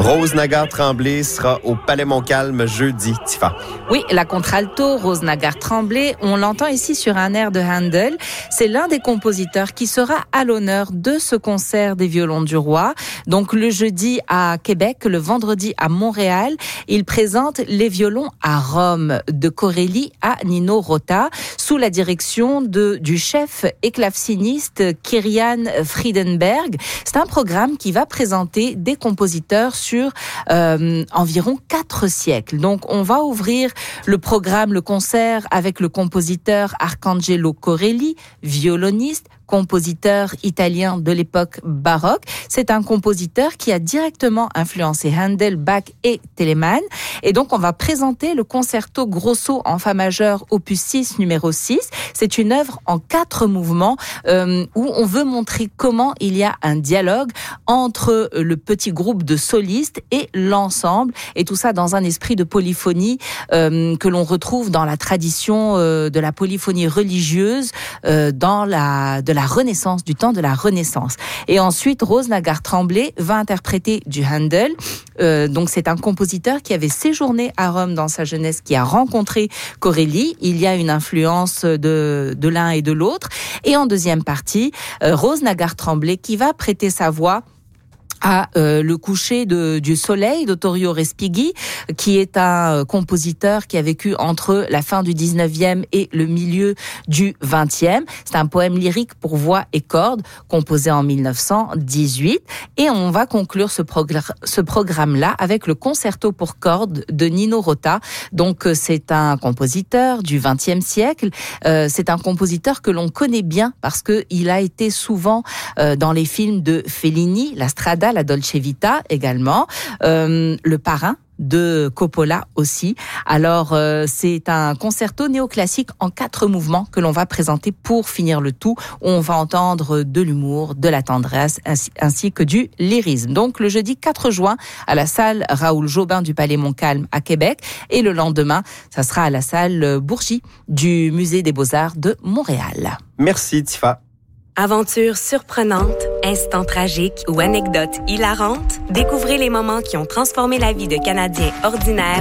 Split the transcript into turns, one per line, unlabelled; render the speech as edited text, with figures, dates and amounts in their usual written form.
Rose Nagard-Tremblay sera au Palais Montcalm jeudi, Tifa.
Oui, la contralto Rose Nagard-Tremblay, on l'entend ici sur un air de Handel. C'est l'un des compositeurs qui sera à l'honneur de ce concert des violons du roi. Donc le jeudi à Québec, le vendredi à Montréal, il présente les violons à Rome, de Corelli à Nino Rota, sous la direction du chef et claveciniste Kirian Friedenberg. C'est un programme qui va présenter des compositeurs sur environ 4 siècles. Donc on va ouvrir le programme, le concert avec le compositeur Arcangelo Corelli, violoniste, compositeur italien de l'époque baroque. C'est un compositeur qui a directement influencé Handel, Bach et Telemann. Et donc, on va présenter le concerto grosso en fa majeur opus 6, numéro 6. C'est une œuvre en 4 mouvements où on veut montrer comment il y a un dialogue entre le petit groupe de solistes et l'ensemble. Et tout ça dans un esprit de polyphonie que l'on retrouve dans la tradition de la polyphonie religieuse de la Renaissance, du temps de la Renaissance. Et ensuite, Rose Nagard-Tremblay va interpréter du Handel. Donc, c'est un compositeur qui avait séjourné à Rome dans sa jeunesse, qui a rencontré Corelli. Il y a une influence de l'un et de l'autre. Et en deuxième partie, Rose Nagard-Tremblay qui va prêter sa voix à le coucher du soleil d'Ottorio Respighi, qui est un compositeur qui a vécu entre la fin du 19e et le milieu du 20e. C'est un poème lyrique pour voix et cordes, composé en 1918. Et on va conclure ce programme-là avec le concerto pour cordes de Nino Rota. Donc, c'est un compositeur du 20e siècle. C'est un compositeur que l'on connaît bien parce que il a été souvent dans les films de Fellini, La Strada, la Dolce Vita également, Le Parrain de Coppola aussi. Alors, c'est un concerto néoclassique en 4 mouvements que l'on va présenter pour finir le tout, où on va entendre de l'humour, de la tendresse, ainsi que du lyrisme. Donc, le jeudi 4 juin, à la salle Raoul Jobin du Palais Montcalm à Québec, et le lendemain, ça sera à la salle Bourgie du Musée des Beaux-Arts de Montréal.
Merci, Tifa.
Aventures surprenantes, instants tragiques ou anecdotes hilarantes, découvrez les moments qui ont transformé la vie de Canadiens ordinaires